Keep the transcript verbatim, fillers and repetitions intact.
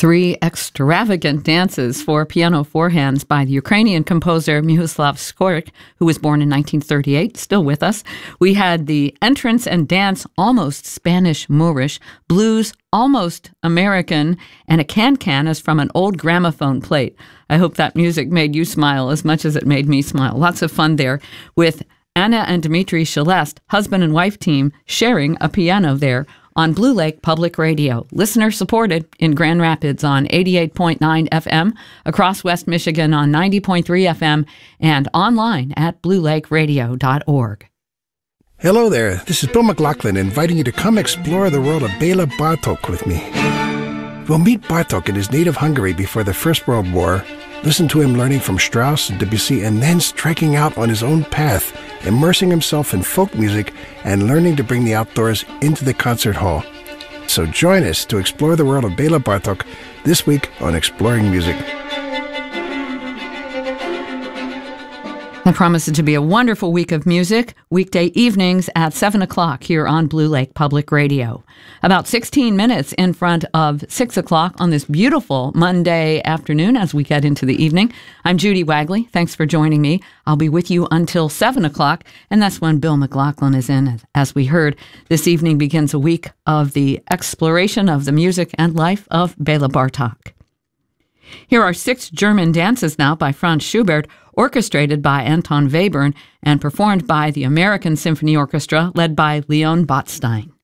Three extravagant dances for piano four hands by the Ukrainian composer Myhosław Skóryk, who was born in nineteen thirty-eight, still with us. We had the entrance and dance almost Spanish Moorish, blues almost American, and a can-can as from an old gramophone plate. I hope that music made you smile as much as it made me smile. Lots of fun there with Anna and Dmitry Shelest, husband and wife team, sharing a piano there on Blue Lake Public Radio, listener-supported in Grand Rapids on eighty-eight point nine F M, across West Michigan on ninety point three F M, and online at blue lake radio dot org. Hello there, this is Bill McLaughlin inviting you to come explore the world of Bela Bartok with me. We'll meet Bartok in his native Hungary before the First World War, listen to him learning from Strauss and Debussy, and then striking out on his own path, immersing himself in folk music and learning to bring the outdoors into the concert hall. So join us to explore the world of Bela Bartok this week on Exploring Music. That promises to be a wonderful week of music, weekday evenings at seven o'clock here on Blue Lake Public Radio. About sixteen minutes in front of six o'clock on this beautiful Monday afternoon as we get into the evening. I'm Judy Wagley. Thanks for joining me. I'll be with you until seven o'clock, and that's when Bill McLaughlin is in. As we heard, this evening begins a week of the exploration of the music and life of Bela Bartok. Here are six German dances now by Franz Schubert, orchestrated by Anton Webern and performed by the American Symphony Orchestra, led by Leon Botstein.